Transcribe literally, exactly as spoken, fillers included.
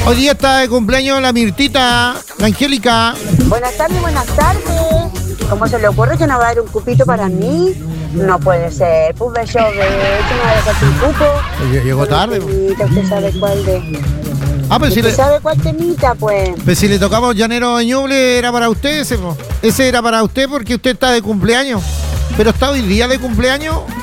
Hoy día está de cumpleaños la Mirtita, la Angélica. Buenas tardes, buenas tardes. ¿Cómo se le ocurre que no va a dar un cupito para mí? No puede ser. Pues ve yo, ve, que no va a dejar un cupo. Llegó tarde. Temita, ¿usted sabe cuál de? Ah, pues si ¿Usted le, sabe cuál temita, pues? pues si le tocamos Llanero de Ñuble, era para usted ese, po. Ese era para usted porque usted está de cumpleaños. Pero está hoy día de cumpleaños.